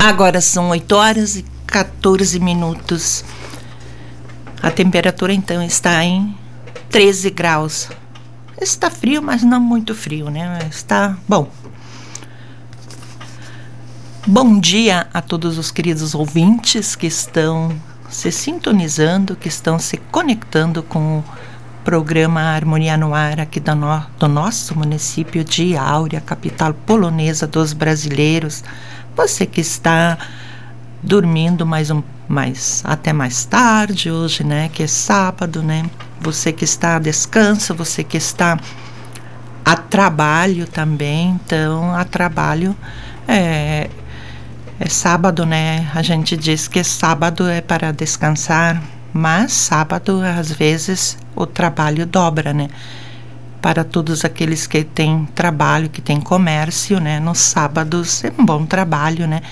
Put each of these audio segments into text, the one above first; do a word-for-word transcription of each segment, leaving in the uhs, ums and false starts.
Agora são oito horas e quatorze minutos. A temperatura então está em treze graus. Está frio, mas não muito frio, né? Está bom. Bom dia a todos os queridos ouvintes que estão se sintonizando, que estão se conectando com o programa Harmonia no Ar aqui do, no, do nosso município de Áurea, capital polonesa dos brasileiros. Você que está dormindo mais um, mais, até mais tarde hoje, né? Que é sábado, né? Você que está a descanso, você que está a trabalho também. Então, a trabalho é, é sábado, né? A gente diz que sábado é para descansar, mas sábado, às vezes, o trabalho dobra, né? Para todos aqueles que têm trabalho, que têm comércio, né? Nos sábados é um bom trabalho, né?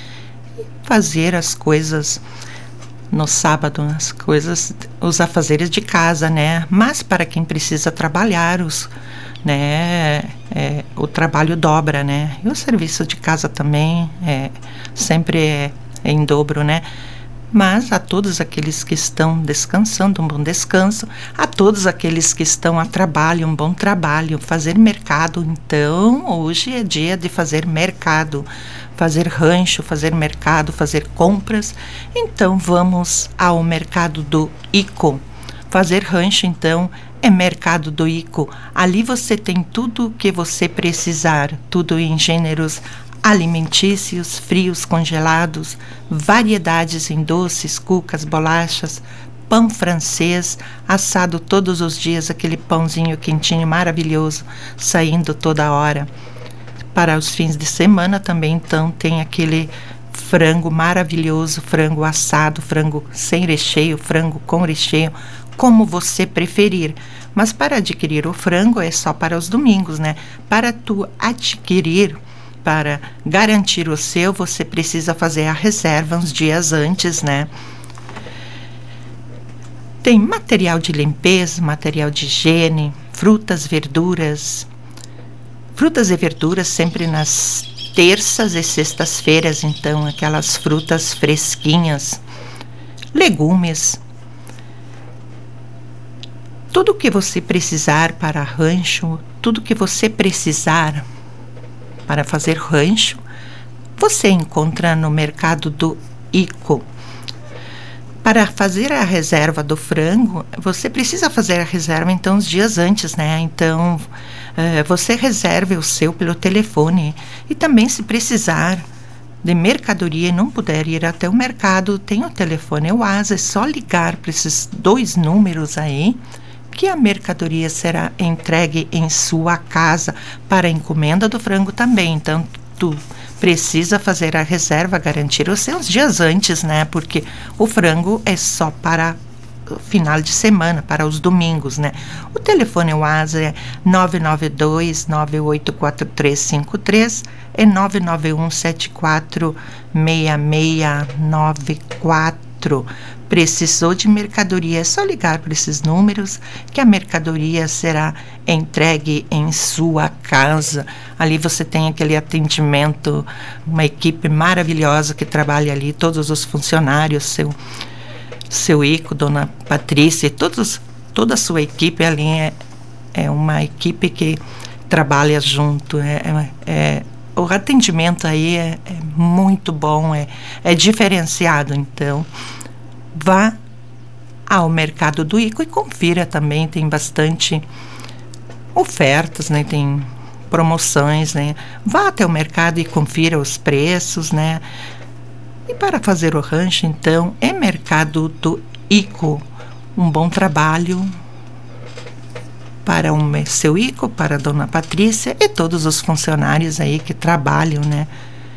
Fazer as coisas no sábado, as coisas, os afazeres de casa, né? Mas para quem precisa trabalhar, os, né? É, o trabalho dobra, né? E o serviço de casa também é, sempre é, é em dobro, né? Mas a todos aqueles que estão descansando, um bom descanso. A todos aqueles que estão a trabalho, um bom trabalho. Fazer mercado, então, hoje é dia de fazer mercado. Fazer rancho, fazer mercado, fazer compras. Então, vamos ao mercado do Ico. Fazer rancho, então, é mercado do Ico. Ali você tem tudo o que você precisar. Tudo em gêneros alimentícios, frios, congelados, variedades em doces, cucas, bolachas, pão francês, assado todos os dias, aquele pãozinho quentinho maravilhoso, saindo toda hora. Para os fins de semana também, então, tem aquele frango maravilhoso, frango assado, frango sem recheio, frango com recheio, como você preferir. Mas para adquirir o frango é só para os domingos, né? Para tu adquirir, para garantir o seu, você precisa fazer a reserva uns dias antes, né? Tem material de limpeza, material de higiene, frutas, verduras. Frutas e verduras sempre nas terças e sextas-feiras, então, aquelas frutas fresquinhas. Legumes. Tudo que você precisar para rancho, tudo que você precisar para fazer rancho, você encontra no mercado do Ico. Para fazer a reserva do frango, você precisa fazer a reserva então os dias antes, né? Então, uh, você reserve o seu pelo telefone. E também, se precisar de mercadoria e não puder ir até o mercado, tem o telefone Euasa, é só ligar para esses dois números aí, que a mercadoria será entregue em sua casa. Para a encomenda do frango também. Então, tu precisa fazer a reserva, garantir os seus dias antes, né? Porque o frango é só para o final de semana, para os domingos, né? O telefone WhatsApp é nove nove dois, nove oito quatro três cinco três e nove nove um sete quatro seis seis nove quatro. Precisou de mercadoria, é só ligar para esses números que a mercadoria será entregue em sua casa. Ali você tem aquele atendimento, uma equipe maravilhosa que trabalha ali, todos os funcionários, seu, seu Ico, dona Patrícia, todos, toda a sua equipe ali é, é uma equipe que trabalha junto. É, é, o atendimento aí é, é muito bom, é, é diferenciado, então vá ao mercado do Ico e confira também, tem bastante ofertas, né? Tem promoções, né? Vá até o mercado e confira os preços, né? E para fazer o rancho, então, é mercado do Ico. Um bom trabalho para o seu Ico, para a dona Patrícia e todos os funcionários aí que trabalham, né?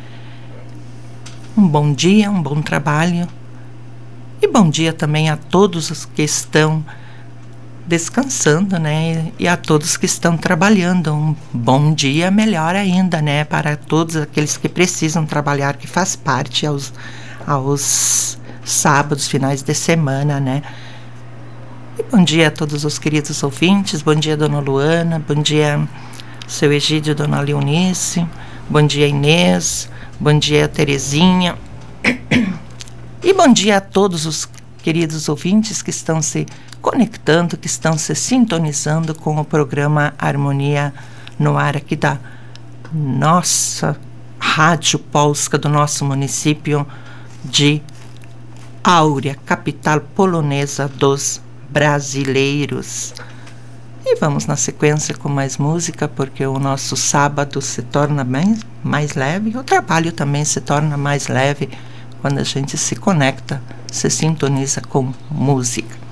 Um bom dia, um bom trabalho. E bom dia também a todos os que estão descansando, né? E a todos que estão trabalhando. Um bom dia, melhor ainda, né? Para todos aqueles que precisam trabalhar, que faz parte aos, aos sábados, finais de semana, né? E bom dia a todos os queridos ouvintes. Bom dia, dona Luana. Bom dia, seu Egídio, dona Leonice. Bom dia, Inês. Bom dia, Terezinha. E bom dia a todos os queridos ouvintes que estão se conectando, que estão se sintonizando com o programa Harmonia no Ar aqui da nossa Rádio Polska, do nosso município de Áurea, capital polonesa dos brasileiros. E vamos na sequência com mais música, porque o nosso sábado se torna bem mais leve, o trabalho também se torna mais leve quando a gente se conecta, se sintoniza com música.